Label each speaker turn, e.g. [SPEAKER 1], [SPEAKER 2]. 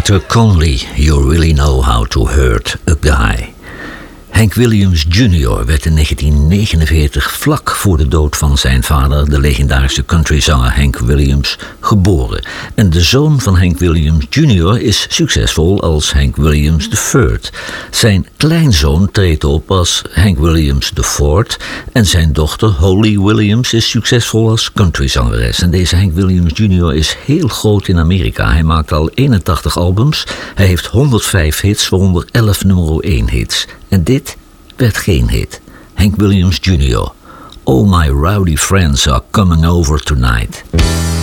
[SPEAKER 1] Arthur Conley, You Really Know How to Hurt a Guy. Hank Williams Jr. werd in 1949, vlak voor de dood van zijn vader, de legendarische countryzanger Hank Williams, geboren. En de zoon van Hank Williams Jr. is succesvol als Hank Williams III. Zijn kleinzoon treedt op als Hank Williams IV. En zijn dochter Holly Williams is succesvol als countryzangeres. En deze Hank Williams Jr. is heel groot in Amerika. Hij maakt al 81 albums. Hij heeft 105 hits, waaronder 11 nummer 1 hits. En dit werd geen hit. Hank Williams Jr. All My Rowdy Friends Are Coming Over Tonight.